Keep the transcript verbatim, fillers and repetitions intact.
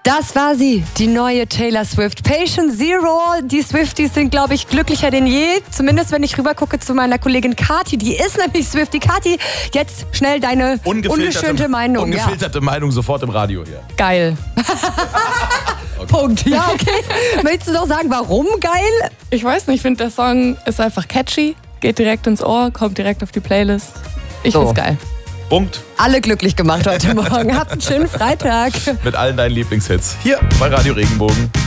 Das war sie, die neue Taylor Swift. Patient Zero. Die Swifties sind, glaube ich, glücklicher denn je. Zumindest, wenn ich rübergucke zu meiner Kollegin Kathi. Die ist nämlich Swiftie. Kathi, jetzt schnell deine ungeschönte Meinung. Ungefilterte ja. Meinung sofort im Radio hier. Geil. Okay. Punkt. Ja, okay. Möchtest du noch sagen, warum geil? Ich weiß nicht, ich finde, der Song ist einfach catchy. Geht direkt ins Ohr, kommt direkt auf die Playlist. Ich so. find's geil. Punkt. Alle glücklich gemacht heute Morgen. Habt einen schönen Freitag. Mit allen deinen Lieblingshits. Hier bei Radio Regenbogen.